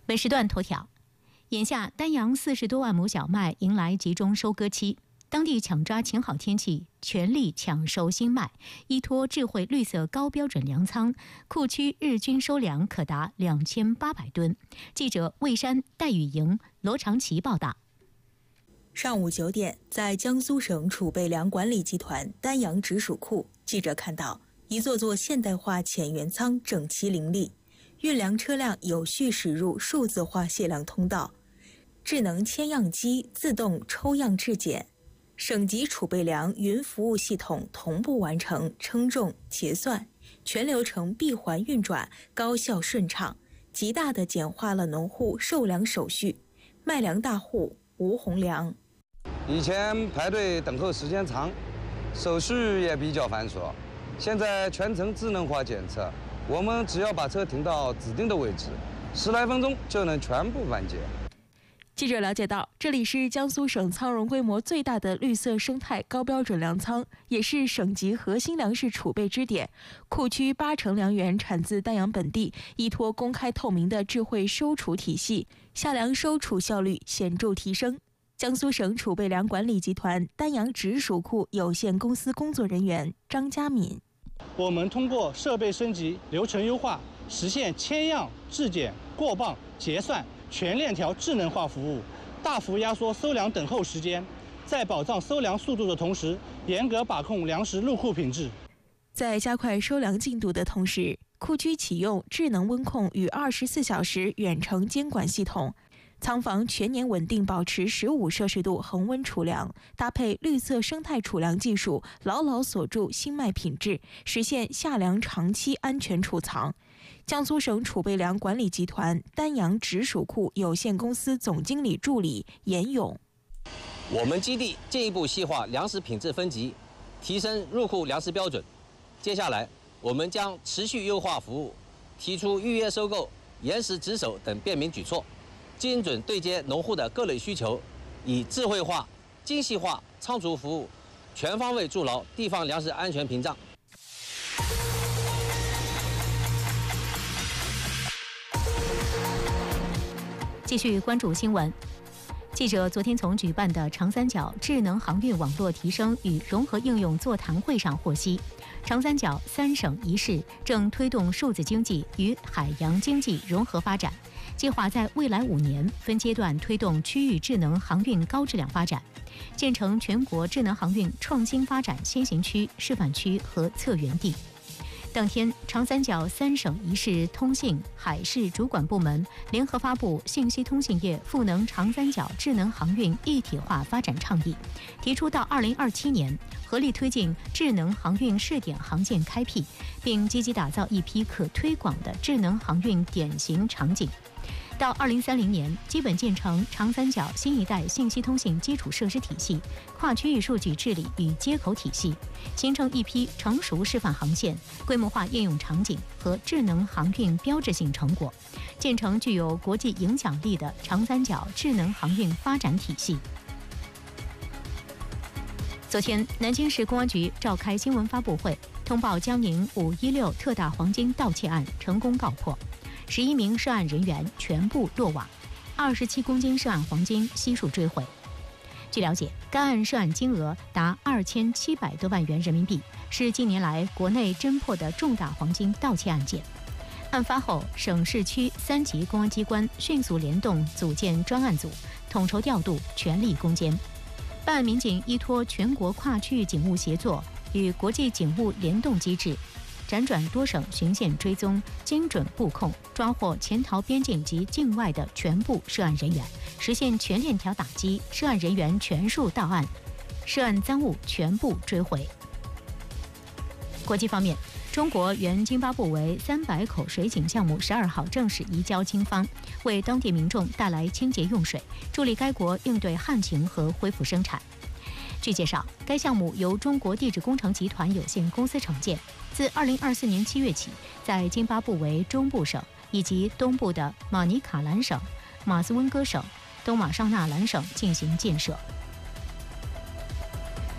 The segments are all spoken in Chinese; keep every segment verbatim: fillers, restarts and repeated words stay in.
本时段头条：眼下丹阳四十多万亩小麦迎来集中收割期，当地抢抓晴好天气，全力抢收新麦，依托智慧绿色高标准粮仓，库区日均收粮可达两千八百吨。记者蔚山戴雨莹、罗长奇报道。 上午九点，在江苏省储备粮管理集团丹阳直属库，记者看到一座座现代化浅源仓整齐林立，运粮车辆有序驶入数字化卸粮通道，智能签样机自动抽样质检，省级储备粮云服务系统同步完成称重结算，全流程闭环运转，高效顺畅，极大地简化了农户售粮手续，卖粮大户无红粮。 以前排队等候时间长，手续也比较繁琐，现在全程智能化检测，我们只要把车停到指定的位置，十来分钟就能全部完结。 记者了解到，这里是江苏省仓容规模最大的绿色生态高标准粮仓，也是省级核心粮食储备支点。库区八成粮源产自丹阳本地，依托公开透明的智慧收储体系，夏粮收储效率显著提升。江苏省储备粮管理集团丹阳直属库有限公司工作人员张家敏： 我们通过设备升级、流程优化，实现签样、质检、过磅、结算全链条智能化服务，大幅压缩收粮等候时间，在保障收粮速度的同时，严格把控粮食入库品质。 在加快收粮进度的同时，库区启用智能温控与二十四小时远程监管系统。仓房全年稳定保持十五摄氏度恒温储粮，搭配绿色生态储粮技术，牢牢锁住新麦品质，实现夏粮长期安全储藏。江苏省储备粮管理集团丹阳直属库有限公司总经理助理严勇： 我们基地进一步细化粮食品质分级，提升入库粮食标准。接下来，我们将持续优化服务，提出预约收购、延时值守等便民举措，精准对接农户的各类需求，以智慧化、精细化仓储服务，全方位筑牢地方粮食安全屏障。 继续关注新闻。记者昨天从举办的长三角智能航运网络提升与融合应用座谈会上获悉，长三角三省一市正推动数字经济与海洋经济融合发展，计划在未来五年分阶段推动区域智能航运高质量发展，建成全国智能航运创新发展先行区、示范区和策源地。当天，长三角三省一市通信海事主管部门联合发布信息通信业赋能长三角智能航运一体化发展倡议，提出到二零二七年合力推进智能航运试点航线开辟，并积极打造一批可推广的智能航运典型场景。到二零三零年，基本建成长三角新一代信息通信基础设施体系、跨区域数据治理与接口体系，形成一批成熟示范航线、规模化应用场景和智能航运标志性成果，建成具有国际影响力的长三角智能航运发展体系。昨天，南京市公安局召开新闻发布会，通报江宁五一六特大黄金盗窃案成功告破。十一名涉案人员全部落网，二十七公斤涉案黄金悉数追回。据了解，该案涉案金额达二千七百多万元人民币，是近年来国内侦破的重大黄金盗窃案件。案发后，省市区三级公安机关迅速联动组建专案组，统筹调度，全力攻坚。办案民警依托全国跨区域警务协作与国际警务联动机制，辗转多省巡线追踪，精准布控，抓获潜逃边境及境外的全部涉案人员，实现全链条打击，涉案人员全数到案，涉案赃物全部追回。国际方面，中国原津巴布韦三百口水井项目十二号正式移交青方，为当地民众带来清洁用水，助力该国应对旱情和恢复生产。据介绍，该项目由中国地质工程集团有限公司承建，自二零二四年七月起，在津巴布韦中部省以及东部的马尼卡兰省、马斯温哥省、东马尚纳兰省进行建设。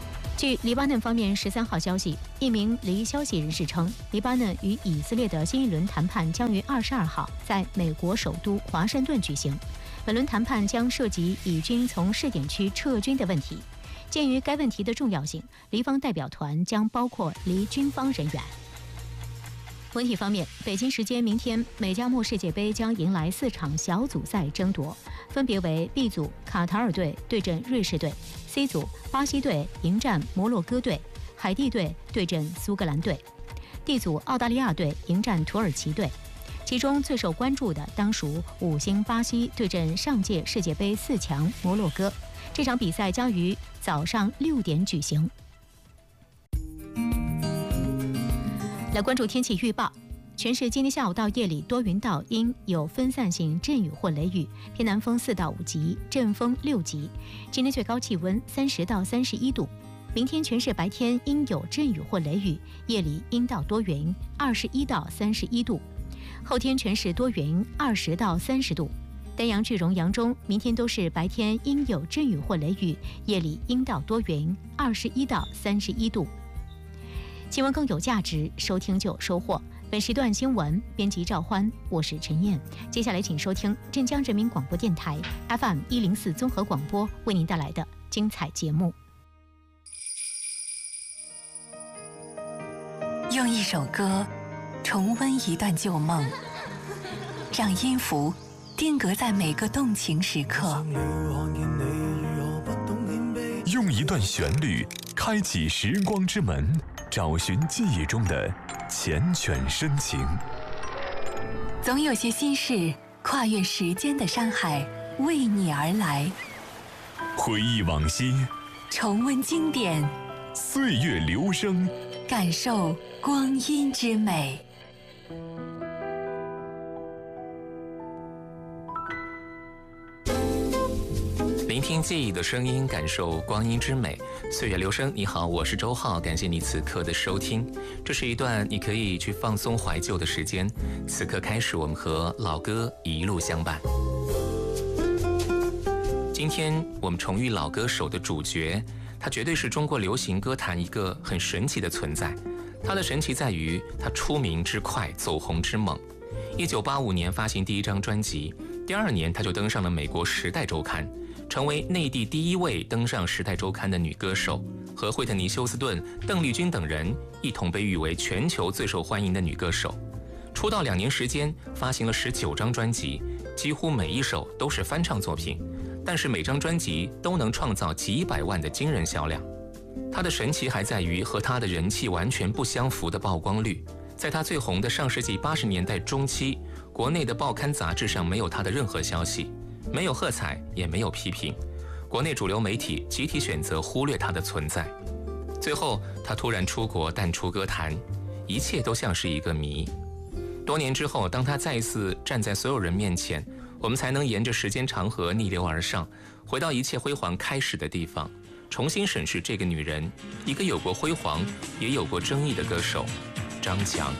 据黎巴嫩方面十三号消息，一名离消息人士称，黎巴嫩与以色列的新一轮谈判将于二十二号在美国首都华盛顿举行。本轮谈判将涉及以军从试点区撤军的问题。鉴于该问题的重要性，黎方代表团将包括黎军方人员。文体方面，北京时间明天，美加墨世界杯将迎来四场小组赛争夺，分别为 B 组卡塔尔队对阵瑞士队， C 组巴西队迎战摩洛哥队，海地队对阵苏格兰队， D 组澳大利亚队迎战土耳其队。其中最受关注的当属五星巴西对阵上届世界杯四强摩洛哥。这场比赛将于早上六点举行。来关注天气预报，全市今天下午到夜里多云到阴，有分散性阵雨或雷雨，偏南风四到五级，阵风六级。今天最高气温三十到三十一度。明天全市白天阴有阵雨或雷雨，夜里阴到多云，二十一到三十一度。后天全市多云，二十到三十度。丹阳、句容、扬州明天都是白天阴有阵雨或雷雨，夜里阴到多云，二十一到三十一度。新闻更有价值，收听就有收获。本时段新闻编辑赵欢，我是陈燕。接下来请收听镇江人民广播电台 F M 一零四综合广播为您带来的精彩节目。 用一首歌重温一段旧梦，让音符定格在每个动情时刻， 用一段旋律开启时光之门，找寻记忆中的缱绻深情。 总有些心事跨越时间的山海，为你而来。 回忆往昔， 重温经典， 岁月流声， 感受光阴之美。 聆听记忆的声音，感受光阴之美。岁月流声，你好，我是周浩，感谢你此刻的收听。这是一段你可以去放松怀旧的时间。此刻开始，我们和老歌一路相伴。今天我们重遇老歌手的主角，他绝对是中国流行歌坛一个很神奇的存在。他的神奇在于他出名之快，走红之猛。一九八五年发行第一张专辑，第二年他就登上了美国《时代周刊》，成为内地第一位登上《时代周刊》的女歌手，和惠特尼·休斯顿、邓丽君等人一同被誉为全球最受欢迎的女歌手。出道两年时间，发行了十九张专辑，几乎每一首都是翻唱作品，但是每张专辑都能创造几百万的惊人销量。她的神奇还在于和她的人气完全不相符的曝光率。在她最红的上世纪八十年代中期，国内的报刊杂志上没有她的任何消息，没有喝彩，也没有批评，国内主流媒体集体选择忽略她的存在。最后，她突然出国淡出歌坛，一切都像是一个谜。多年之后，当她再一次站在所有人面前，我们才能沿着时间长河逆流而上，回到一切辉煌开始的地方，重新审视这个女人，一个有过辉煌也有过争议的歌手张强。